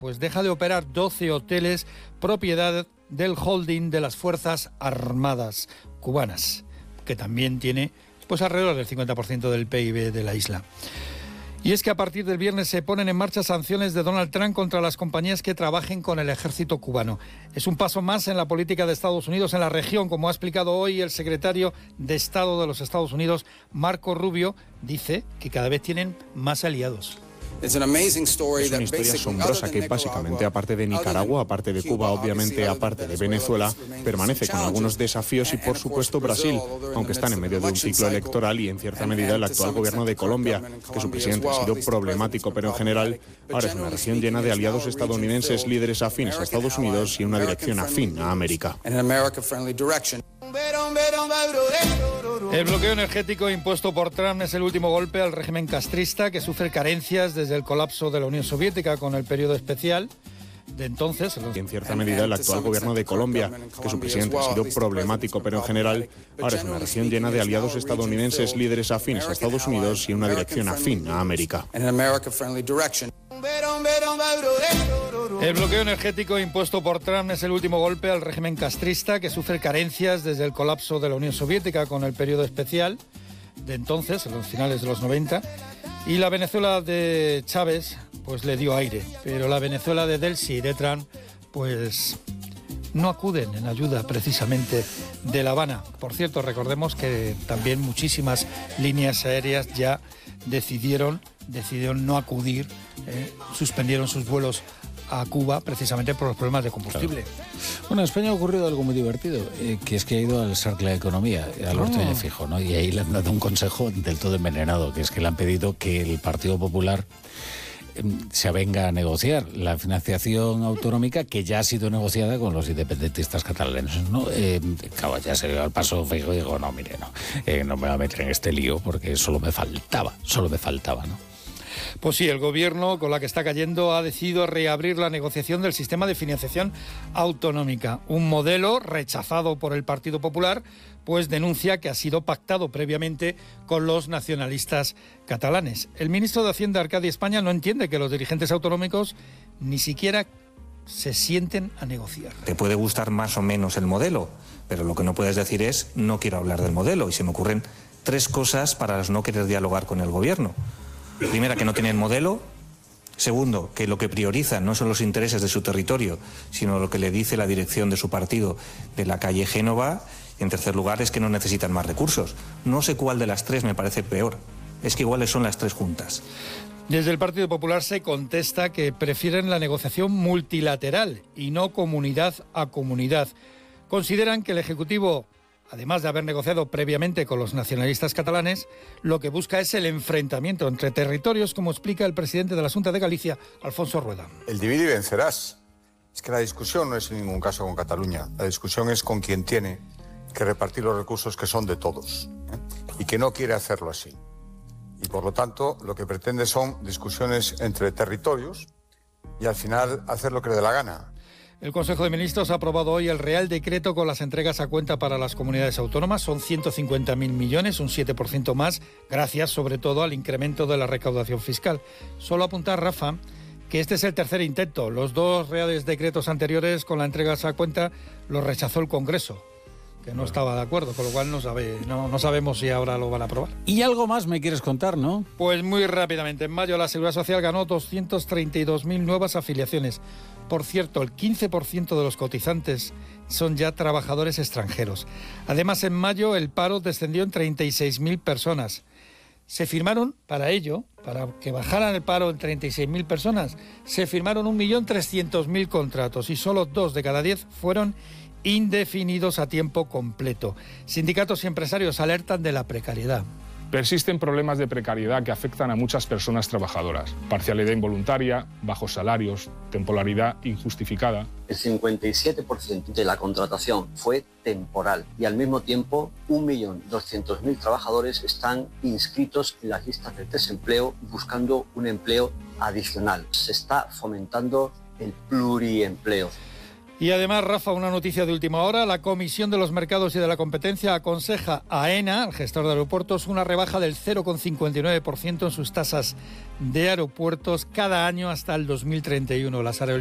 Pues deja de operar 12 hoteles propiedad del holding de las Fuerzas Armadas cubanas, que también tiene pues alrededor del 50% del PIB de la isla. Y es que a partir del viernes se ponen en marcha sanciones de Donald Trump contra las compañías que trabajen con el ejército cubano. Es un paso más en la política de Estados Unidos en la región, como ha explicado hoy el secretario de Estado de los Estados Unidos, Marco Rubio. Dice que cada vez tienen más aliados. Es una historia asombrosa que básicamente, aparte de Nicaragua, aparte de Cuba, obviamente aparte de Venezuela, permanece con algunos desafíos y por supuesto Brasil, aunque están en medio de un ciclo electoral y en cierta medida el actual gobierno de Colombia, que su presidente ha sido problemático, pero en general ahora es una región llena de aliados estadounidenses, líderes afines a Estados Unidos y una dirección afín a América. El bloqueo energético impuesto por Trump es el último golpe al régimen castrista, que sufre carencias desde el colapso de la Unión Soviética con el periodo especial de entonces. Y en cierta medida el actual gobierno de Colombia, que su presidente ha sido problemático, pero en general ahora es una región llena de aliados estadounidenses, líderes afines a Estados Unidos y una dirección afín a América. El bloqueo energético impuesto por Trump es el último golpe al régimen castrista, que sufre carencias desde el colapso de la Unión Soviética con el periodo especial de entonces, en los finales de los 90, y la Venezuela de Chávez pues le dio aire, pero la Venezuela de Delcy y de Trump pues no acuden en ayuda precisamente de La Habana. Por cierto, recordemos que también muchísimas líneas aéreas ya decidieron no acudir, suspendieron sus vuelos a Cuba precisamente por los problemas de combustible. Claro. Bueno, en España ha ocurrido algo muy divertido, que es que ha ido al SARC de la Economía, al Ortuño Fijo, ¿no? Y ahí le han dado un consejo del todo envenenado, que es que le han pedido que el Partido Popular se avenga a negociar la financiación autonómica que ya ha sido negociada con los independentistas catalanes, ¿no? Claro, ya se dio al paso Feijóo y digo, no, mire, no me voy a meter en este lío porque solo me faltaba, ¿no? Pues sí, el gobierno, con la que está cayendo, ha decidido reabrir la negociación del sistema de financiación autonómica. Un modelo rechazado por el Partido Popular, pues denuncia que ha sido pactado previamente con los nacionalistas catalanes. El ministro de Hacienda, Arcadi España, no entiende que los dirigentes autonómicos ni siquiera se sienten a negociar. Te puede gustar más o menos el modelo, pero lo que no puedes decir es no quiero hablar del modelo. Y se me ocurren 3 cosas para no querer dialogar con el gobierno. Primera, que no tienen modelo. Segundo, que lo que priorizan no son los intereses de su territorio, sino lo que le dice la dirección de su partido de la calle Génova. Y en tercer lugar, es que no necesitan más recursos. No sé cuál de las 3 me parece peor. Es que iguales son las 3 juntas. Desde el Partido Popular se contesta que prefieren la negociación multilateral y no comunidad a comunidad. Consideran que el Ejecutivo, además de haber negociado previamente con los nacionalistas catalanes, lo que busca es el enfrentamiento entre territorios, como explica el presidente de la Xunta de Galicia, Alfonso Rueda. El divide y vencerás. Es que la discusión no es en ningún caso con Cataluña. La discusión es con quien tiene que repartir los recursos que son de todos, y que no quiere hacerlo así. Y por lo tanto, lo que pretende son discusiones entre territorios y al final hacer lo que le dé la gana. El Consejo de Ministros ha aprobado hoy el Real Decreto con las entregas a cuenta para las comunidades autónomas. Son 150.000 millones, un 7% más, gracias sobre todo al incremento de la recaudación fiscal. Solo apuntar, Rafa, que este es el tercer intento. Los 2 Reales Decretos anteriores con las entregas a cuenta los rechazó el Congreso, que no estaba de acuerdo, con lo cual no sabemos si ahora lo van a aprobar. Y algo más me quieres contar, ¿no? Pues muy rápidamente. En mayo la Seguridad Social ganó 232.000 nuevas afiliaciones. Por cierto, el 15% de los cotizantes son ya trabajadores extranjeros. Además, en mayo el paro descendió en 36.000 personas. Se firmaron, para que bajaran el paro en 36.000 personas, se firmaron 1.300.000 contratos y solo 2 de cada 10 fueron indefinidos a tiempo completo. Sindicatos y empresarios alertan de la precariedad. Persisten problemas de precariedad que afectan a muchas personas trabajadoras. Parcialidad involuntaria, bajos salarios, temporalidad injustificada. El 57% de la contratación fue temporal y al mismo tiempo 1.200.000 trabajadores están inscritos en las listas de desempleo buscando un empleo adicional. Se está fomentando el pluriempleo. Y además, Rafa, una noticia de última hora. La Comisión de los Mercados y de la Competencia aconseja a AENA, el gestor de aeropuertos, una rebaja del 0,59% en sus tasas de aeropuertos cada año hasta el 2031. Las